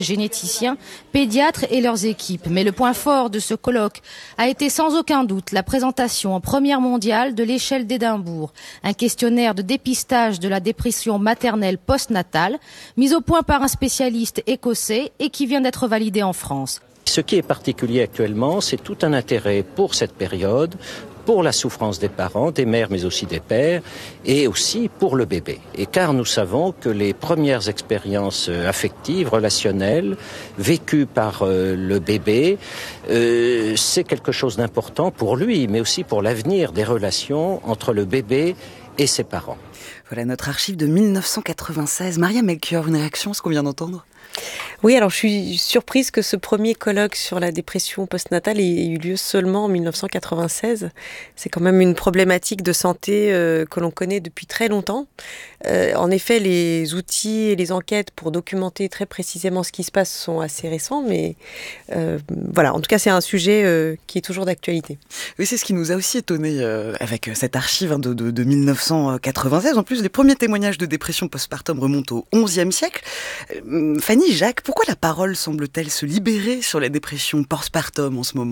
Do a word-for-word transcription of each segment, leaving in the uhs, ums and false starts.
généticiens, pédiatres et leurs équipes. Mais le point fort de ce colloque a été sans aucun doute la présentation en première mondiale de l'échelle d'Édimbourg, un questionnaire de dépistage de la dépression maternelle postnatale, mis au point par un spécialiste écossais et qui vient d'être validé en France. Ce qui est particulier actuellement, c'est tout un intérêt pour cette période, pour la souffrance des parents, des mères mais aussi des pères, et aussi pour le bébé. Et car nous savons que les premières expériences affectives, relationnelles, vécues par euh, le bébé, euh, c'est quelque chose d'important pour lui, mais aussi pour l'avenir des relations entre le bébé et ses parents. Voilà notre archive de mille neuf cent quatre-vingt-seize. Maria Melchior, une réaction à ce qu'on vient d'entendre ? Oui, alors je suis surprise que ce premier colloque sur la dépression postnatale ait eu lieu seulement en mille neuf cent quatre-vingt-seize. C'est quand même une problématique de santé euh, que l'on connaît depuis très longtemps. Euh, en effet, les outils et les enquêtes pour documenter très précisément ce qui se passe sont assez récents, mais euh, voilà, en tout cas c'est un sujet euh, qui est toujours d'actualité. Oui, c'est ce qui nous a aussi étonné euh, avec cette archive hein, de, de, de mille neuf cent quatre-vingt-seize. En plus, les premiers témoignages de dépression postpartum remontent au onzième siècle. Euh, Fanny, Jacques, pourquoi la parole semble-t-elle se libérer sur les dépressions postpartum en ce moment ?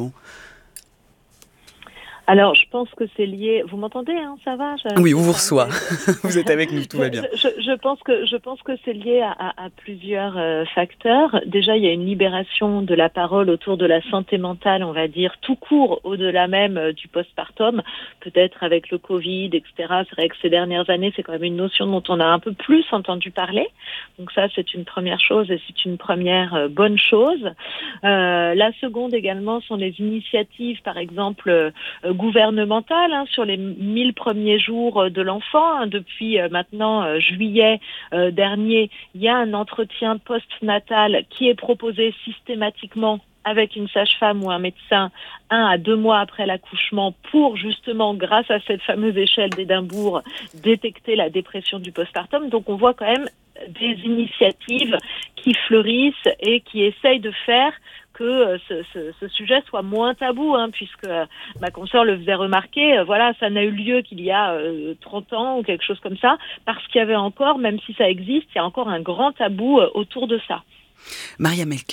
Alors, je pense que c'est lié. Vous m'entendez, hein, ça va je... Oui, on vous reçoit. Vous êtes avec nous, tout va bien. Je, je, je pense que je pense que c'est lié à, à, à plusieurs euh, facteurs. Déjà, il y a une libération de la parole autour de la santé mentale, on va dire, tout court, au-delà même euh, du postpartum. Peut-être avec le Covid, et cetera. C'est vrai que ces dernières années, c'est quand même une notion dont on a un peu plus entendu parler. Donc ça, c'est une première chose et c'est une première euh, bonne chose. Euh, la seconde également sont les initiatives, par exemple. Euh, gouvernementale hein, sur les mille premiers jours de l'enfant. Hein, depuis euh, maintenant euh, juillet euh, dernier, il y a un entretien postnatal qui est proposé systématiquement avec une sage-femme ou un médecin un à deux mois après l'accouchement pour justement, grâce à cette fameuse échelle d'Édimbourg, détecter la dépression du postpartum. Donc on voit quand même des initiatives qui fleurissent et qui essayent de faire que ce, ce, ce sujet soit moins tabou, hein, puisque ma consoeur le faisait remarquer, euh, voilà, ça n'a eu lieu qu'il y a euh, trente ans ou quelque chose comme ça, parce qu'il y avait encore, même si ça existe, il y a encore un grand tabou euh, autour de ça. Maria Melchior ?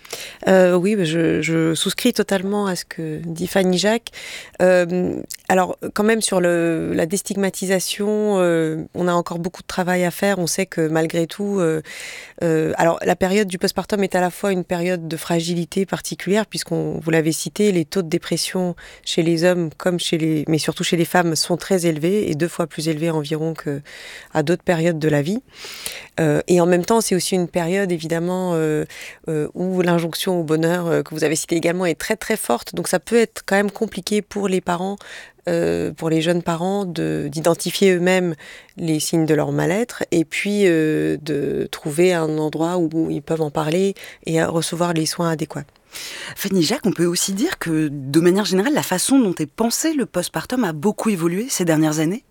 Euh, oui, je, je souscris totalement à ce que dit Fanny Jacques. Euh, alors, quand même, sur le, la déstigmatisation, euh, on a encore beaucoup de travail à faire. On sait que malgré tout, euh, euh, alors la période du postpartum est à la fois une période de fragilité particulière, puisqu'on, vous l'avez cité, les taux de dépression chez les hommes, comme chez les, mais surtout chez les femmes, sont très élevés et deux fois plus élevés environ que à d'autres périodes de la vie. Euh, et en même temps, c'est aussi une période évidemment euh, euh, où l'injonction au bonheur euh, que vous avez cité également est très très forte. Donc ça peut être quand même compliqué pour les parents, euh, pour les jeunes parents, de, d'identifier eux-mêmes les signes de leur mal-être et puis euh, de trouver un endroit où ils peuvent en parler et recevoir les soins adéquats. Fanny Jacques, on peut aussi dire que de manière générale, la façon dont est pensé le postpartum a beaucoup évolué ces dernières années.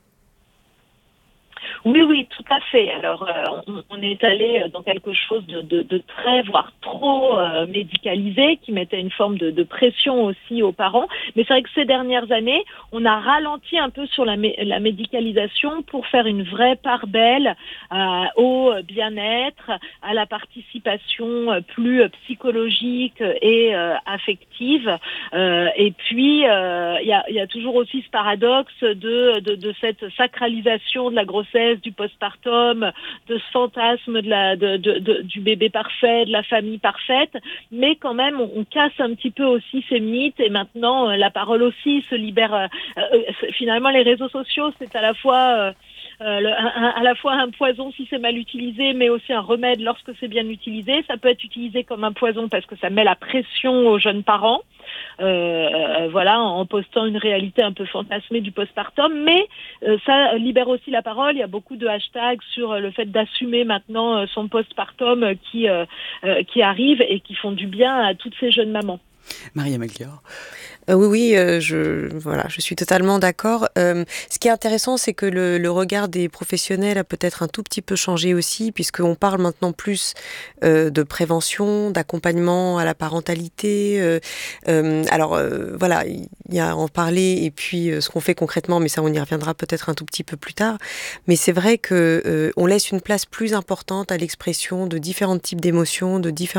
Oui, oui, tout à fait. Alors, euh, on, on est allé dans quelque chose de, de, de très, voire trop euh, médicalisé, qui mettait une forme de, de pression aussi aux parents. Mais c'est vrai que ces dernières années, on a ralenti un peu sur la, la médicalisation pour faire une vraie part belle euh, au bien-être, à la participation plus psychologique et euh, affective. Euh, et puis, il euh, y, a, y a toujours aussi ce paradoxe de, de, de cette sacralisation de la grossesse, du postpartum, de ce fantasme de la, de, de, de, du bébé parfait, de la famille parfaite, mais quand même on, on casse un petit peu aussi ces mythes et maintenant euh, la parole aussi se libère. Euh, euh, finalement les réseaux sociaux c'est à la fois euh, Euh, le, un, à la fois un poison si c'est mal utilisé, mais aussi un remède lorsque c'est bien utilisé. Ça peut être utilisé comme un poison parce que ça met la pression aux jeunes parents, euh, voilà, en postant une réalité un peu fantasmée du postpartum, mais euh, ça libère aussi la parole. Il y a beaucoup de hashtags sur le fait d'assumer maintenant son postpartum qui, euh, euh, qui arrive et qui font du bien à toutes ces jeunes mamans. Maria Melchior. Euh, oui, oui, euh, je, voilà, je suis totalement d'accord. Euh, ce qui est intéressant, c'est que le, le regard des professionnels a peut-être un tout petit peu changé aussi, puisqu'on parle maintenant plus euh, de prévention, d'accompagnement à la parentalité. Euh, euh, alors, euh, voilà, il y a à en parler, et puis euh, ce qu'on fait concrètement, mais ça, on y reviendra peut-être un tout petit peu plus tard. Mais c'est vrai que euh, on laisse une place plus importante à l'expression de différents types d'émotions, de différents